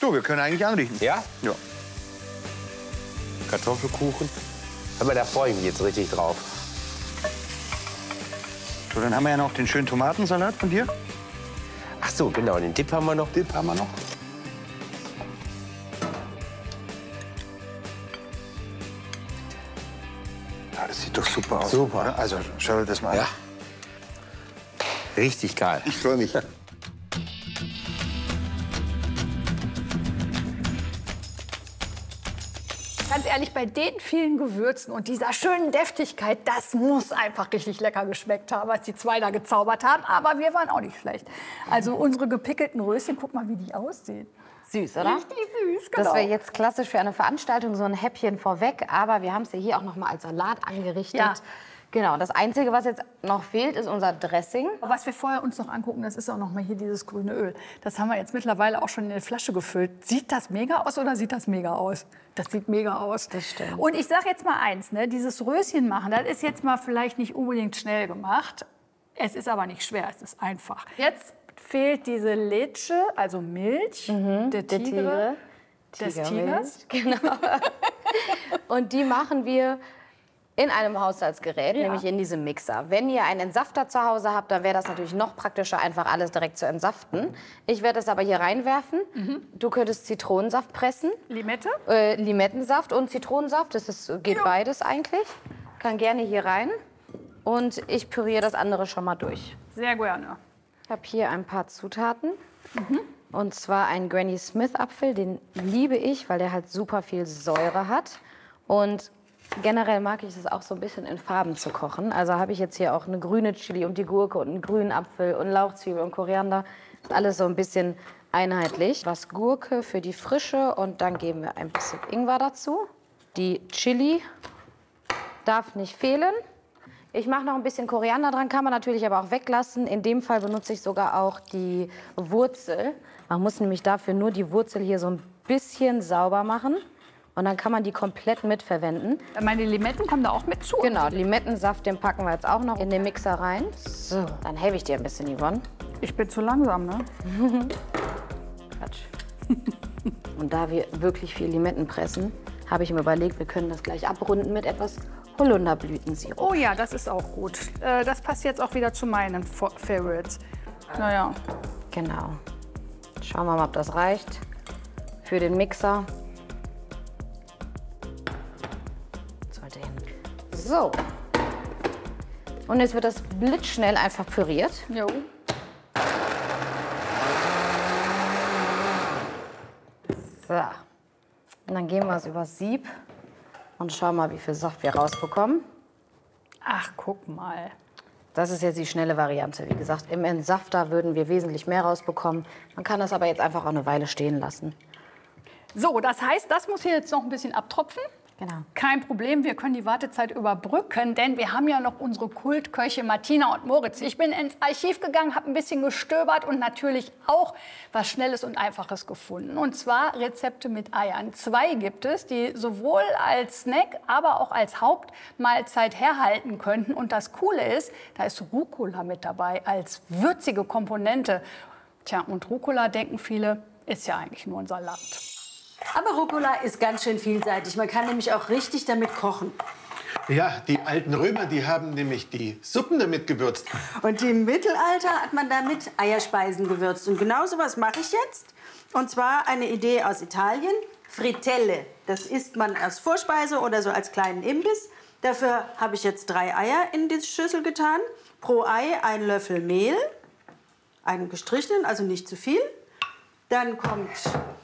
So, wir können eigentlich anrichten. Ja? Ja. Kartoffelkuchen. Aber da freue ich mich jetzt richtig drauf. So, dann haben wir ja noch den schönen Tomatensalat von dir. Ach so, genau, den Dip haben wir noch. Dip haben wir noch. Ja, das sieht doch super aus. Super. Oder? Also, schau dir das mal an. Ja. Richtig geil. Ich freue mich. Ganz ehrlich, bei den vielen Gewürzen und dieser schönen Deftigkeit, das muss einfach richtig lecker geschmeckt haben, was die zwei da gezaubert haben. Aber wir waren auch nicht schlecht. Also unsere gepickelten Röschen, guck mal, wie die aussehen. Süß, oder? Richtig süß, genau. Das wäre jetzt klassisch für eine Veranstaltung, so ein Häppchen vorweg. Aber wir haben es ja hier auch noch mal als Salat angerichtet. Ja. Genau, das Einzige, was jetzt noch fehlt, ist unser Dressing. Was wir vorher uns noch angucken, das ist auch noch mal hier dieses grüne Öl. Das haben wir jetzt mittlerweile auch schon in eine Flasche gefüllt. Sieht das mega aus oder sieht das mega aus? Das sieht mega aus. Das stimmt. Und ich sage jetzt mal eins, ne, dieses Röschen machen, das ist jetzt mal vielleicht nicht unbedingt schnell gemacht. Es ist aber nicht schwer, es ist einfach. Jetzt fehlt diese Leche, also Milch, der Tigre, des Tigers. Genau. Und die machen wir in einem Haushaltsgerät, nämlich in diesem Mixer. Wenn ihr einen Entsafter zu Hause habt, dann wäre das natürlich noch praktischer, einfach alles direkt zu entsaften. Ich werde es aber hier reinwerfen. Du könntest Zitronensaft pressen. Limette? Limettensaft und Zitronensaft, geht beides eigentlich. Kann gerne hier rein. Und ich püriere das andere schon mal durch. Sehr gerne. Ich habe hier ein paar Zutaten. Und zwar einen Granny Smith Apfel, den liebe ich, weil der halt super viel Säure hat. Und generell mag ich es auch so ein bisschen in Farben zu kochen. Also habe ich jetzt hier auch eine grüne Chili und die Gurke und einen grünen Apfel und Lauchzwiebel und Koriander. Alles so ein bisschen einheitlich. Was Gurke für die Frische und dann geben wir ein bisschen Ingwer dazu. Die Chili darf nicht fehlen. Ich mache noch ein bisschen Koriander dran, kann man natürlich aber auch weglassen. In dem Fall benutze ich sogar auch die Wurzel. Man muss nämlich dafür nur die Wurzel hier so ein bisschen sauber machen. Und dann kann man die komplett mitverwenden. Meine Limetten kommen da auch mit zu? Genau, Limettensaft, den packen wir jetzt auch noch in den Mixer rein. So, dann helfe ich dir ein bisschen, Yvonne. Ich bin zu langsam, ne? Quatsch. Und da wir wirklich viel Limetten pressen, habe ich mir überlegt, wir können das gleich abrunden mit etwas Holunderblütensirup. Oh ja, das ist auch gut. Das passt jetzt auch wieder zu meinen Favorites. Naja. Genau. Schauen wir mal, ob das reicht für den Mixer. Sollte hin. So. Und jetzt wird das blitzschnell einfach püriert. Jo. So. Und dann gehen wir es übers Sieb und schauen mal, wie viel Saft wir rausbekommen. Ach, guck mal. Das ist jetzt die schnelle Variante. Wie gesagt, im Entsafter würden wir wesentlich mehr rausbekommen. Man kann das aber jetzt einfach auch eine Weile stehen lassen. So, das heißt, das muss hier jetzt noch ein bisschen abtropfen. Genau. Kein Problem, wir können die Wartezeit überbrücken, denn wir haben ja noch unsere Kultköche Martina und Moritz. Ich bin ins Archiv gegangen, habe ein bisschen gestöbert und natürlich auch was Schnelles und Einfaches gefunden. Und zwar Rezepte mit Eiern. 2 gibt es, die sowohl als Snack, aber auch als Hauptmahlzeit herhalten könnten. Und das Coole ist, da ist Rucola mit dabei als würzige Komponente. Tja, und Rucola, denken viele, ist ja eigentlich nur ein Salat. Aber Rucola ist ganz schön vielseitig. Man kann nämlich auch richtig damit kochen. Ja, die alten Römer, die haben nämlich die Suppen damit gewürzt. Und im Mittelalter hat man damit Eierspeisen gewürzt. Und genau so was mache ich jetzt. Und zwar eine Idee aus Italien. Fritelle. Das isst man als Vorspeise oder so als kleinen Imbiss. Dafür habe ich jetzt 3 Eier in die Schüssel getan. Pro Ei 1 Löffel Mehl. Einen gestrichenen, also nicht zu viel. Dann kommt